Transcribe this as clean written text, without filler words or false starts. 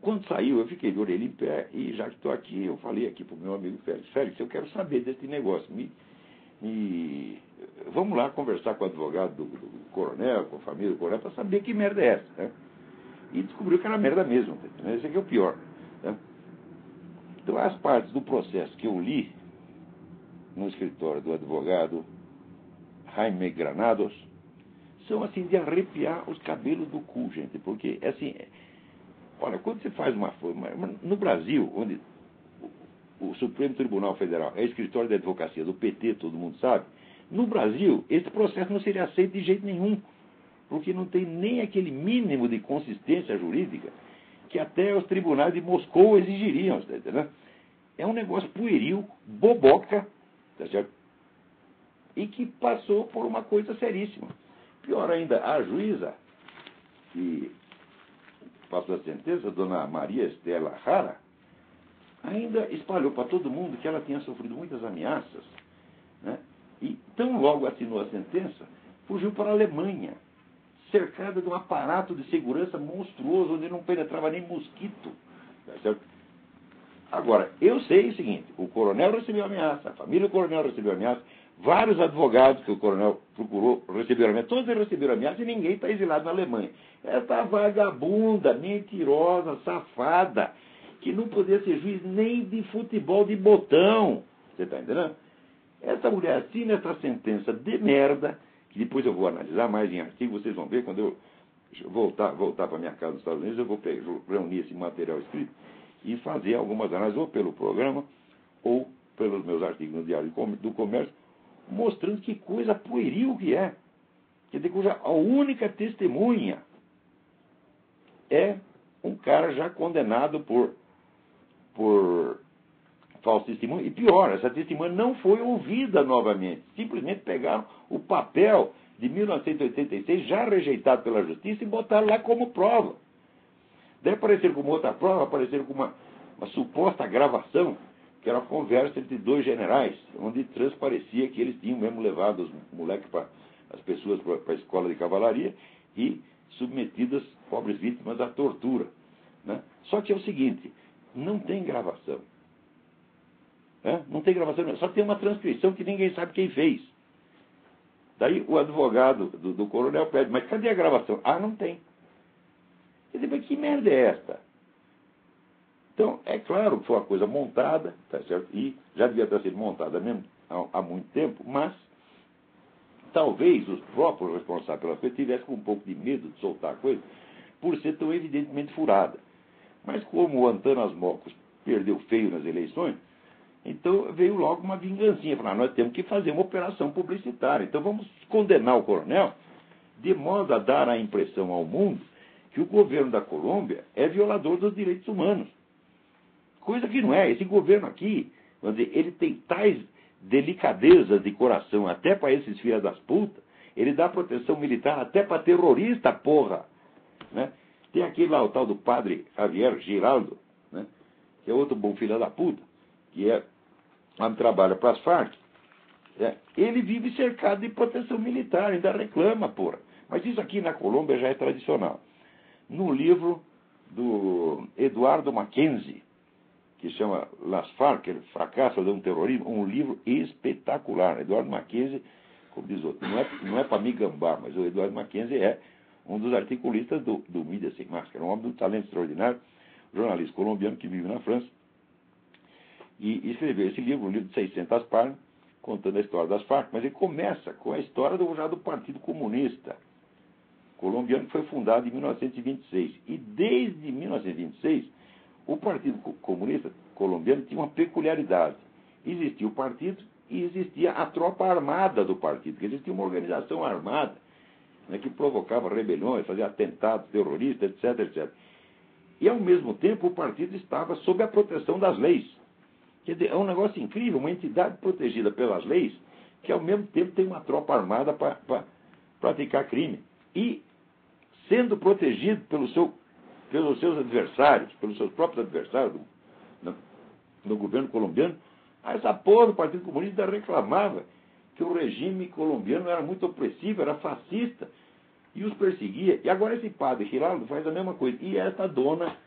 Quando saiu, eu fiquei de orelha em pé, e já que estou aqui, eu falei aqui para o meu amigo Félix: Félix, eu quero saber desse negócio. Vamos lá conversar com o advogado do coronel, com a família do coronel, para saber que merda é essa, né? E descobriu que era merda mesmo, né? Esse aqui é o pior, né? Então, as partes do processo que eu li no escritório do advogado Jaime Granados são, assim, de arrepiar os cabelos do cu, gente, porque, assim, olha, quando você faz no Brasil, onde o Supremo Tribunal Federal é escritório de advocacia do PT, todo mundo sabe, no Brasil, esse processo não seria aceito de jeito nenhum, porque não tem nem aquele mínimo de consistência jurídica que até os tribunais de Moscou exigiriam, tá entendendo? É um negócio pueril, boboca, tá certo? E que passou por uma coisa seríssima. Pior ainda, a juíza que passou a sentença, dona Maria Estela Rara, ainda espalhou para todo mundo que ela tinha sofrido muitas ameaças, né? E tão logo assinou a sentença, fugiu para a Alemanha, cercada de um aparato de segurança monstruoso, onde não penetrava nem mosquito, tá certo? Agora, eu sei o seguinte: o coronel recebeu ameaça, a família do coronel recebeu ameaça, vários advogados que o coronel procurou receberam ameaça, todos eles receberam ameaça e ninguém está exilado na Alemanha. Essa vagabunda, mentirosa, safada, que não podia ser juiz nem de futebol de botão, você está entendendo? Essa mulher assina essa sentença de merda, que depois eu vou analisar mais em artigo, vocês vão ver, quando eu voltar para minha casa nos Estados Unidos, eu vou reunir esse material escrito e fazer algumas análises, ou pelo programa, ou pelos meus artigos no Diário do Comércio, mostrando que coisa pueril que é. Quer dizer, cuja a única testemunha é um cara já condenado por falso testemunho. E pior, essa testemunha não foi ouvida novamente. Simplesmente pegaram o papel de 1986, já rejeitado pela justiça, e botaram lá como prova. Daí apareceram como outra prova, apareceram com uma suposta gravação, que era uma conversa entre dois generais, onde transparecia que eles tinham mesmo levado os moleques, as pessoas para a escola de cavalaria e submetidas, pobres vítimas, à tortura, né? Só que é o seguinte: não tem gravação. Não tem gravação, só tem uma transcrição que ninguém sabe quem fez. Daí o advogado do coronel pede: mas cadê a gravação? Ah, não tem. Quer dizer, mas que merda é esta? Então, é claro que foi uma coisa montada, tá certo? E já devia ter sido montada mesmo há muito tempo, mas talvez os próprios responsáveis pela coisa tivessem um pouco de medo de soltar a coisa, por ser tão evidentemente furada. Mas como o Antônio Asmocos perdeu feio nas eleições, então veio logo uma vingancinha. Falar: nós temos que fazer uma operação publicitária, então vamos condenar o coronel, de modo a dar a impressão ao mundo que o governo da Colômbia é violador dos direitos humanos. Coisa que não é. Esse governo aqui, vamos dizer, ele tem tais delicadezas de coração até para esses filhos das putas, ele dá proteção militar até para terrorista, porra, né? Tem aquele lá, o tal do padre Javier Giraldo, né? Que é outro bom filho da puta, que trabalha para as Farc. Ele vive cercado de proteção militar, ainda reclama, porra. Mas isso aqui na Colômbia já é tradicional. No livro do Eduardo Mackenzie, que chama Las Farc, El Fracasso de um Terrorismo, um livro espetacular. Eduardo Mackenzie, como diz outro, não é para me gambar, mas o Eduardo Mackenzie é um dos articulistas do Mídia Sem Máscara, um homem de um talento extraordinário, jornalista colombiano que vive na França, e escreveu esse livro, um livro de 600 páginas, contando a história das Farc, mas ele começa com a história do Partido Comunista colombiano, que foi fundado em 1926. E desde 1926, o Partido Comunista colombiano tinha uma peculiaridade. Existia o partido e existia a tropa armada do partido, que existia uma organização armada, né, que provocava rebeliões, fazia atentados terroristas, etc, etc. E, ao mesmo tempo, o partido estava sob a proteção das leis. Quer dizer, é um negócio incrível, uma entidade protegida pelas leis, que, ao mesmo tempo, tem uma tropa armada para praticar crime. E sendo protegido pelos seus adversários, pelos seus próprios adversários no governo colombiano. Essa porra do Partido Comunista reclamava que o regime colombiano era muito opressivo, era fascista, e os perseguia. E agora esse padre Giraldo faz a mesma coisa. E essa dona